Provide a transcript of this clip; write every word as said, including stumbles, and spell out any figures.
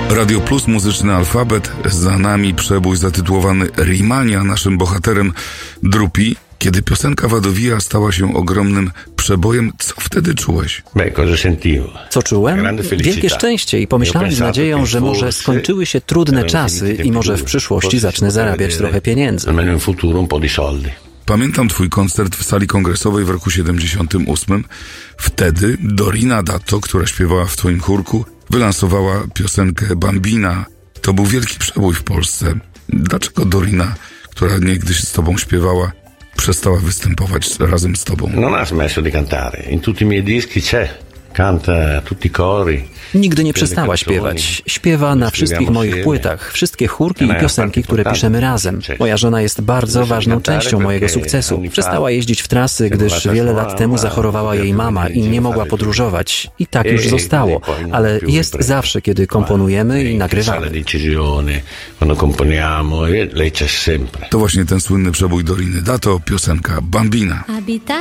Radio Plus, muzyczny alfabet. Za nami przebój zatytułowany Rimania. Naszym bohaterem Drupi. Kiedy piosenka Wadowija stała się ogromnym przebojem, co wtedy czułeś? Co czułem? Wielkie szczęście i pomyślałem z nadzieją, że może skończyły się trudne czasy i może w przyszłości zacznę zarabiać trochę pieniędzy. Pamiętam twój koncert w sali kongresowej w roku siedemdziesiątym ósmym. Wtedy Dorina Datto, która śpiewała w twoim chórku, wylansowała piosenkę Bambina. To był wielki przebój w Polsce. Dlaczego Dorina, która niegdyś z tobą śpiewała, przestała występować razem z tobą? Non ha smesso di cantare. In tutti i miei dischi c'è. Canta tutti i cori. Nigdy nie przestała śpiewać. Śpiewa na wszystkich moich płytach, wszystkie chórki i piosenki, które piszemy razem. Moja żona jest bardzo ważną częścią mojego sukcesu. Przestała jeździć w trasy, gdyż wiele lat temu zachorowała jej mama i nie mogła podróżować. I tak już zostało, ale jest zawsze, kiedy komponujemy i nagrywamy. To właśnie ten słynny przebój Doriny Datto, piosenka Bambina.